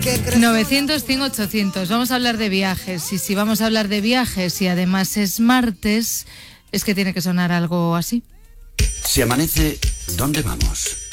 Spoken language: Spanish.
900, 100, 800. Vamos a hablar de viajes. Y si vamos a hablar de viajes y además es martes, es que tiene que sonar algo así. Si amanece, ¿dónde vamos?